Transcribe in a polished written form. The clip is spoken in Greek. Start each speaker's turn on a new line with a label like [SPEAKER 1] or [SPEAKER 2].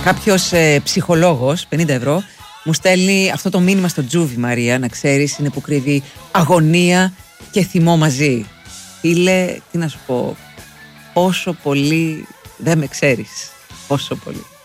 [SPEAKER 1] Κάποιος ψυχολόγος, 50 ευρώ, μου στέλνει αυτό το μήνυμα στο Τζούβι, Μαρία, να ξέρεις, είναι που κρύβει αγωνία και θυμό μαζί. Φίλε, τι να σου πω, πόσο πολύ δεν με ξέρεις, πόσο πολύ.